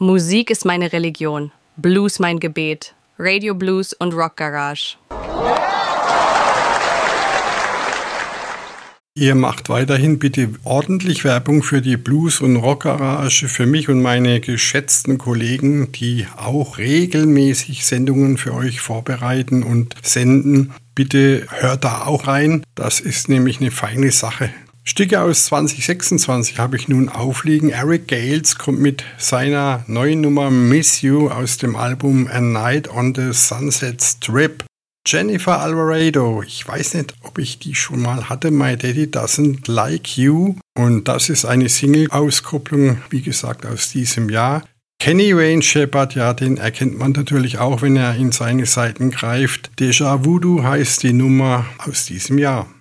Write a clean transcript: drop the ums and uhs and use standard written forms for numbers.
Musik ist meine Religion, Blues mein Gebet, Radio Blues und Rock Garage. Ihr macht weiterhin bitte ordentlich Werbung für die Blues- und Rock-Garage, für mich und meine geschätzten Kollegen, die auch regelmäßig Sendungen für euch vorbereiten und senden. Bitte hört da auch rein, das ist nämlich eine feine Sache. Stücke aus 2026 habe ich nun aufliegen. Eric Gales kommt mit seiner neuen Nummer Miss You aus dem Album A Night on the Sunset Strip. Jennifer Alvarado, ich weiß nicht, ob ich die schon mal hatte, My Daddy Doesn't Like You. Und das ist eine Single-Auskopplung, wie gesagt, aus diesem Jahr. Kenny Wayne Shepherd, ja, den erkennt man natürlich auch, wenn er in seine Seiten greift. Déjà Voodoo heißt die Nummer aus diesem Jahr.